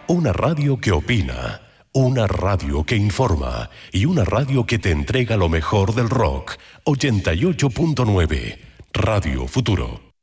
Una radio que opina, una radio que informa y una radio que te entrega lo mejor del rock. 88.9, Radio Futuro.